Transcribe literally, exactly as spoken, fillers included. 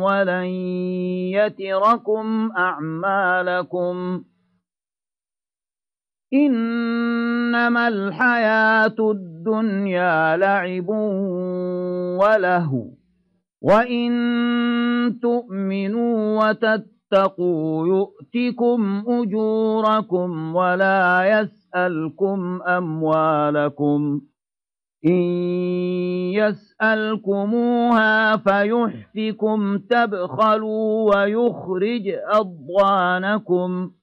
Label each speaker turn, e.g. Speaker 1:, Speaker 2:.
Speaker 1: ولن يتركم أعمالكم إنما الحياة الدنيا لعب ولهو وإن تؤمنوا وتتقوا يؤتكم أجوركم ولا يسألكم أموالكم إن يسألكموها فيحفكم تبخلوا ويخرج أضغانكم